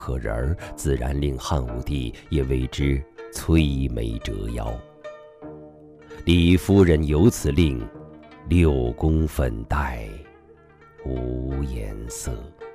可人儿自然令汉武帝也为之摧眉折腰。李夫人由此令，六宫粉黛无颜色。